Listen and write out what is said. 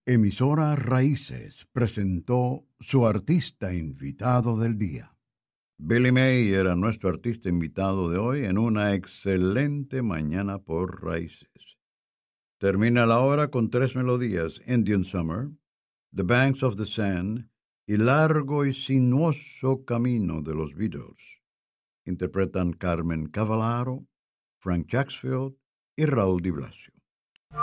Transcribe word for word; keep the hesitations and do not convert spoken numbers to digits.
Emisora Raíces presentó su artista invitado del día. Billy May era nuestro artista invitado de hoy en una excelente mañana por Raíces. Termina la obra con tres melodías: Indian Summer, The Banks of the Seine y Largo y sinuoso camino de los Beatles. Interpretan Carmen Cavallaro, Frank Jacksfield y Raúl Di Blasio.